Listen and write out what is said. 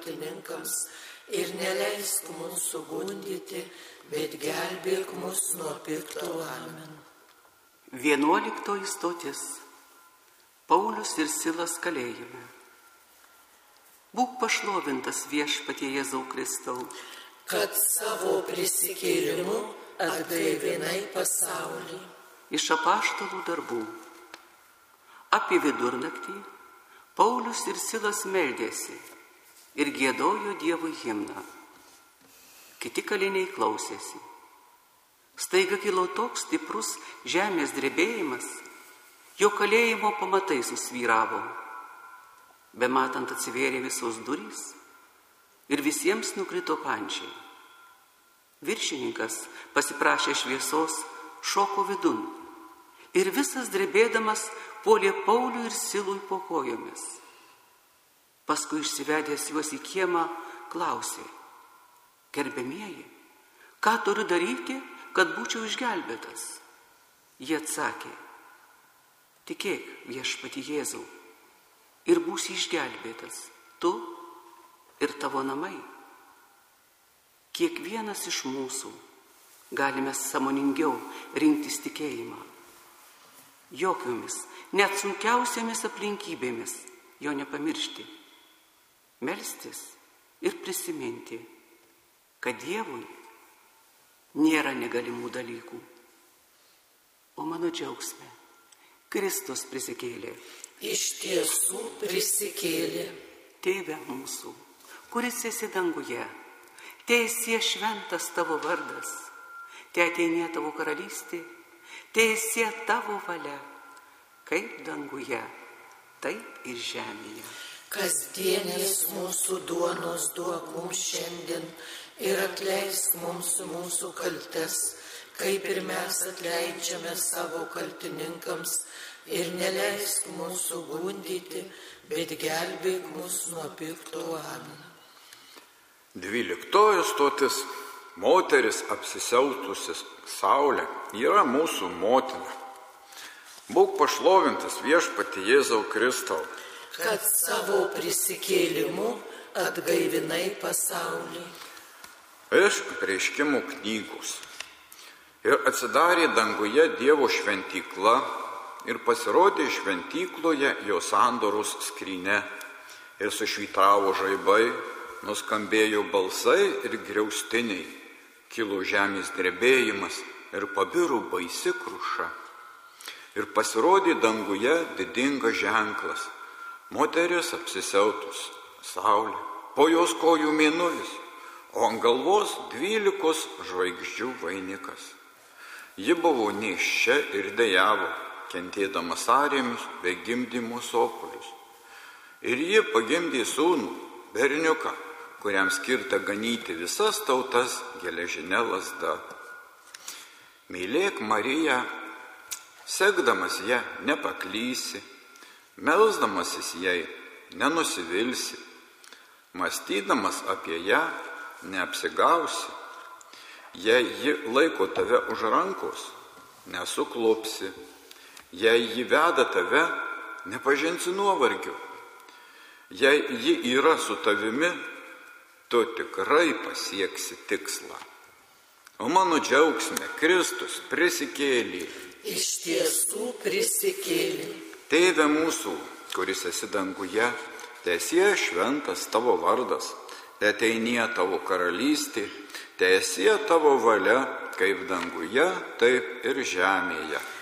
kaltininkams ir neleisk mūsų gundyti, bet gelbėk mus nuo pikto. Amen. 11 stotis. Paulius ir Silas kalėjime. Būk pašlovintas Viešpatie Jėzau Kristau, kad savo prisikėlimu atgaivinai pasaulį. Iš apaštalų darbų. Apie vidurnaktį Paulius ir Silas meldėsi ir giedojo Dievui himną. Kiti kaliniai klausėsi. Staiga kilo toks stiprus žemės drebėjimas, jo kalėjimo pamatai susvyravo. Bematant atsivėrė visos durys ir visiems nukrito pančiai. Viršininkas pasiprašė šviesos, šoko vidun ir visas drebėdamas puolė Paulių ir Silui po kojomis. Paskui išsivedęs juos į kiemą klausė: gerbiamieji, ką turiu daryti, kad būčiau išgelbėtas? Jie atsakė: tikėk Viešpatį Jėzau ir būsi išgelbėtas, tu ir tavo namai. Kiekvienas iš mūsų galime sąmoningiau rinktis tikėjimą. Jokiomis, net sunkiausiamis aplinkybėmis jo nepamiršti. Melstis ir prisiminti, kad Dievui nėra negalimų dalykų. O mano džiaugsme, Kristus prisikėlė. Iš tiesų prisikėlė. Tėve mūsų, kuris esi danguje, teesie šventas tavo vardas, teateinie tavo karalystė, teesie tavo valia, kaip danguje, taip ir žemėje. Kasdienės mūsų duonos duok mums šiandien ir atleisk mums mūsų kaltes, kaip ir mes atleidžiame savo kaltininkams, ir neleisk mūsų gundyti, bet gelbėk mus nuo pikto. Amen. 12 stotis. Moteris apsisiautusi saulė yra mūsų motina. Būk pašlovintas Viešpatie Jėzau Kristau, kad savo prisikėlimu atgaivinai pasaulį. Iš Apreiškimų knygos. Ir atsidarė danguje Dievo šventykla, ir pasirodė šventykloje jo sandoros skrynia, ir sušvytravo žaibai, nuskambėjo balsai ir griaustiniai, kilo žemės drebėjimas ir pabiro baisi kruša. Ir pasirodė danguje didingas ženklas, moteris apsisiautus saulė, po jos kojų mėnulis, o ant galvos 12 žvaigždžių vainikas. Ji buvo nėščia ir dejavo, kentėdama sąrėmius bei gimdymo sopulius. Ir ji pagimdė sūnų, berniuką, kuriam skirta ganyti visas tautas geležinė lazda. Mylėk Mariją, sekdamas ją nepaklysi, melsdamasis jai nenusivilsi, mąstydamas apie ją neapsigausi. Jei ji laiko tave už rankos, nesuklopsi. Jei ji veda tave, nepažinsi nuovargio. Jei ji yra su tavimi, tu tikrai pasieksi tikslą. O mano džiaugsme, Kristus prisikėlė. Iš tiesų prisikėlė. Tėve mūsų, kuris esi danguje, teesie šventas tavo vardas, teateinie tavo karalystė, teesie tavo valia, kaip danguje, taip ir žemėje.